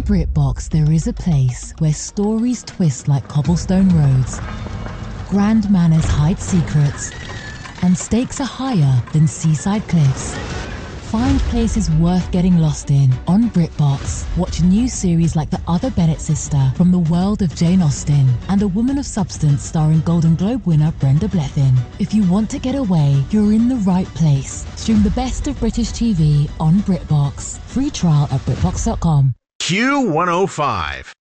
BritBox, there is a place where stories twist like cobblestone roads, grand manners hide secrets, and stakes are higher than seaside cliffs. Find places worth getting lost in on BritBox. Watch new series like The Other Bennett Sister from the world of Jane Austen and A Woman of Substance starring Golden Globe winner Brenda Blethyn. If you want to get away, you're in the right place. Stream the best of British TV on BritBox. Free trial at BritBox.com. Q105.